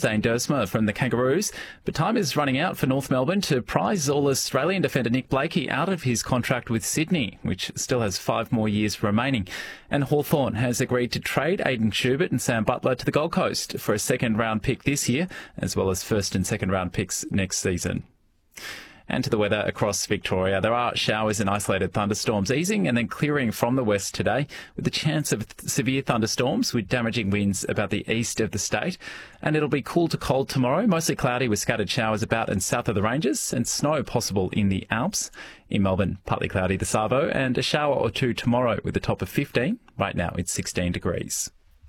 Zane Duursma from the Kangaroos. But time is running out for North Melbourne to prize All-Australian defender Nick Blakey out of his contract with Sydney, which still has 5 more years remaining. And Hawthorn has agreed to trade Aidan Schubert and Sam Butler to the Gold Coast for a second-round pick this year, as well as first and second-round picks next season. And to the weather across Victoria. There are showers and isolated thunderstorms easing and then clearing from the west today, with the chance of severe thunderstorms with damaging winds about the east of the state. And it'll be cool to cold tomorrow, mostly cloudy with scattered showers about and south of the ranges, and snow possible in the Alps. In Melbourne, partly cloudy the Savo, and a shower or two tomorrow with a top of 15. Right now it's 16 degrees.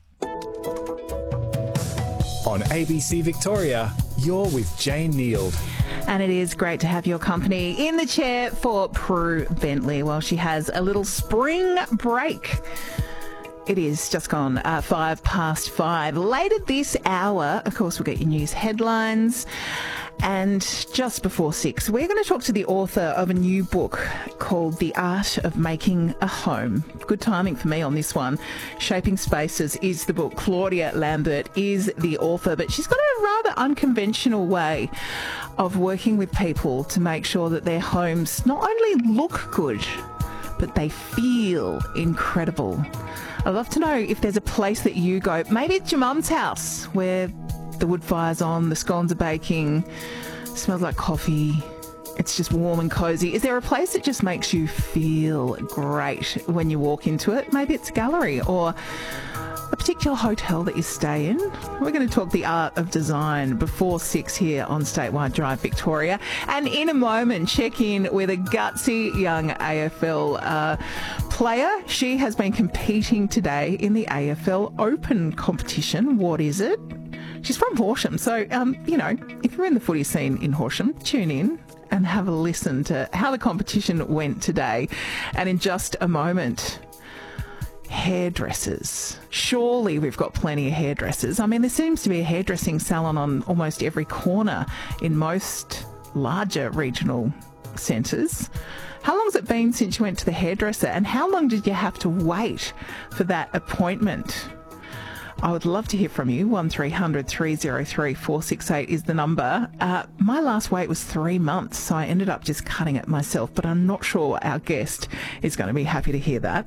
On ABC Victoria, you're with Jane Neild. And it is great to have your company in the chair for Prue Bentley while she has a little spring break. It is just gone 5:05. Later this hour, of course, we'll get your news headlines. And just before 6, we're going to talk to the author of a new book called The Art of Making a Home. Good timing for me on this one. Shaping Spaces is the book. Claudia Lambert is the author, but she's got a rather unconventional way of working with people to make sure that their homes not only look good, but they feel incredible. I'd love to know if there's a place that you go. Maybe it's your mum's house where the wood fire's on, the scones are baking, smells like coffee. It's just warm and cosy. Is there a place that just makes you feel great when you walk into it? Maybe it's a gallery or a particular hotel that you stay in. We're going to talk the art of design before 6 here on Statewide Drive Victoria. And in a moment, check in with a gutsy young AFL player. She has been competing today in the AFL Open competition. What is it? She's from Horsham, so, if you're in the footy scene in Horsham, tune in and have a listen to how the competition went today. And in just a moment, hairdressers. Surely we've got plenty of hairdressers. I mean, there seems to be a hairdressing salon on almost every corner in most larger regional centres. How long has it been since you went to the hairdresser, and how long did you have to wait for that appointment? I would love to hear from you. 1300 303 468 is the number. My last wait was 3 months, so I ended up just cutting it myself, but I'm not sure our guest is going to be happy to hear that.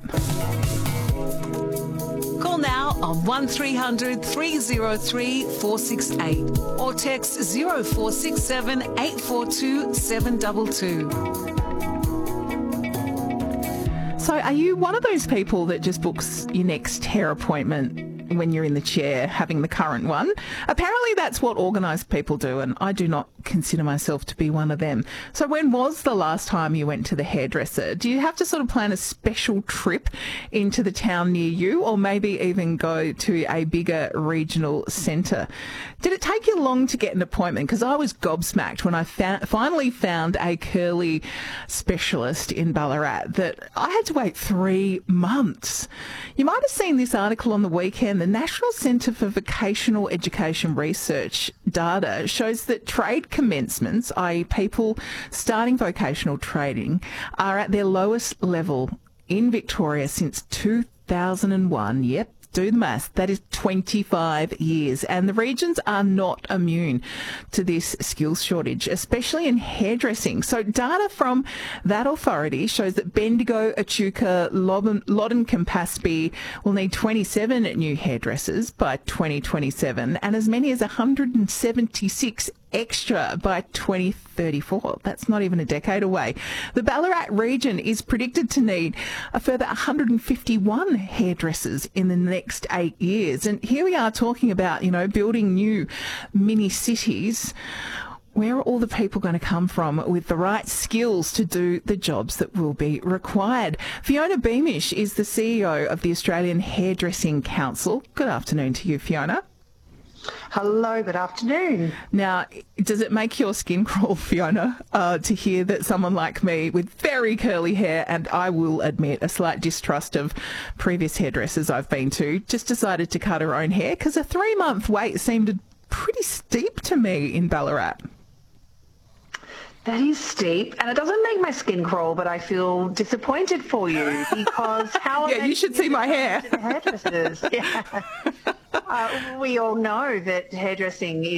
Call now on 1300 303 468 or text 0467 842 722. So are you one of those people that just books your next hair appointment when you're in the chair having the current one? Apparently that's what organised people do, and I do not consider myself to be one of them. So when was the last time you went to the hairdresser? Do you have to sort of plan a special trip into the town near you, or maybe even go to a bigger regional centre? Did it take you long to get an appointment? Because I was gobsmacked when I finally found a curly specialist in Ballarat that I had to wait 3 months. You might have seen this article on the weekend. The National Centre for Vocational Education Research data shows that trade commencements, i.e. people starting vocational training, are at their lowest level in Victoria since 2001. Yep. Do the math. That is 25 years. And the regions are not immune to this skills shortage, especially in hairdressing. So data from that authority shows that Bendigo, Echuca, Loddon, Campaspe will need 27 new hairdressers by 2027 and as many as 176 extra by 2034. That's not even a decade away. The Ballarat region is predicted to need a further 151 hairdressers in the next 8 years. And here we are talking about, building new mini cities. Where are all the people going to come from with the right skills to do the jobs that will be required? Fiona Beamish is the CEO of the Australian Hairdressing Council. Good afternoon to you, Fiona. Hello, good afternoon. Now, does it make your skin crawl, Fiona, to hear that someone like me with very curly hair, and I will admit a slight distrust of previous hairdressers I've been to, just decided to cut her own hair? Because a 3-month wait seemed pretty steep to me in Ballarat. That is steep, and it doesn't make my skin crawl, but I feel disappointed for you because how... Yeah, you should see my hair. Hairdressers. Yeah. We all know that hairdressing is